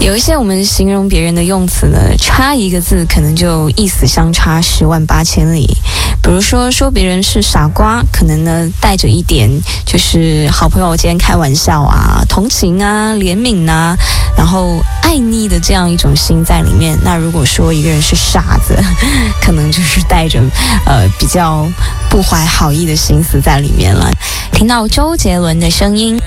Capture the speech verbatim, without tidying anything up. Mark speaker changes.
Speaker 1: 有一些我们形容别人的用词呢，差一个字可能就意思相差十万八千里。比如说说别人是傻瓜，可能呢带着一点就是好朋友间开玩笑啊、同情啊、怜悯啊，然后爱昵的这样一种心在里面。那如果说一个人是傻子，可能就是带着呃比较不怀好意的心思在里面了。听到周杰伦的声音。